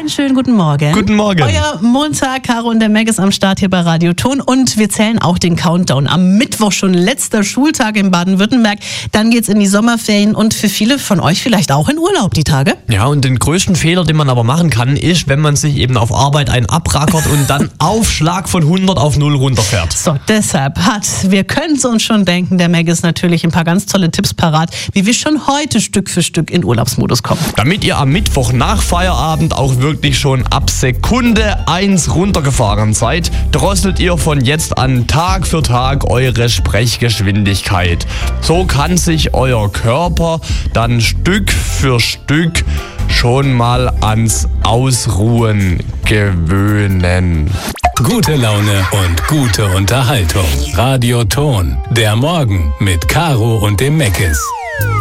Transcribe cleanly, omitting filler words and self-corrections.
Einen schönen guten Morgen. Guten Morgen. Euer Montag, Caro und der Meg ist am Start hier bei Radio Ton und wir zählen auch den Countdown. Am Mittwoch schon letzter Schultag in Baden-Württemberg. Dann geht's in die Sommerferien und für viele von euch vielleicht auch in Urlaub die Tage. Ja, und den größten Fehler, den man aber machen kann, ist, wenn man sich eben auf Arbeit einen abrackert und dann auf Schlag von 100 auf 0 runterfährt. So, deshalb wir können es uns schon denken, der Meg ist natürlich ein paar ganz tolle Tipps parat, wie wir schon heute Stück für Stück in Urlaubsmodus kommen. Damit ihr am Mittwoch nach Feierabend auch wirklich schon ab Sekunde 1 runtergefahren seid, drosselt ihr von jetzt an Tag für Tag eure Sprechgeschwindigkeit. So kann sich euer Körper dann Stück für Stück schon mal ans Ausruhen gewöhnen. Gute Laune und gute Unterhaltung. Radio Ton. Der Morgen mit Caro und dem Meckes.